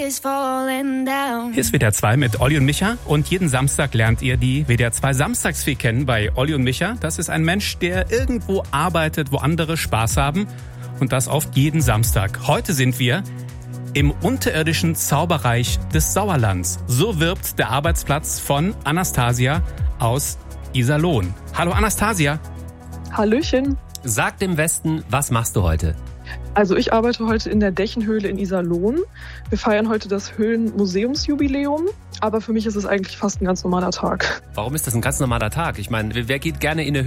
is falling down. Hier ist WDR 2 mit Olli und Micha und jeden Samstag lernt ihr die WDR 2 Samstagsfee kennen bei Olli und Micha. Das ist ein Mensch, der irgendwo arbeitet, wo andere Spaß haben und das oft jeden Samstag. Heute sind wir im unterirdischen Zauberreich des Sauerlands. So wirbt der Arbeitsplatz von Anastasia aus Iserlohn. Hallo Anastasia. Hallöchen. Sag dem Westen, was machst du heute? Also ich arbeite heute in der Dächenhöhle in Iserlohn. Wir feiern heute das Höhlenmuseumsjubiläum, aber für mich ist es eigentlich fast ein ganz normaler Tag. Warum ist das ein ganz normaler Tag? Ich meine, wer geht gerne in eine